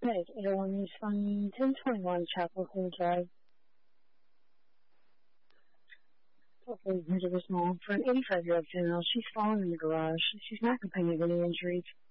Right, everyone is on 1021 Chapel Hill Drive. Okay, here's a small for an 85-year-old female. She's fallen in the garage. She's not complaining of any injuries.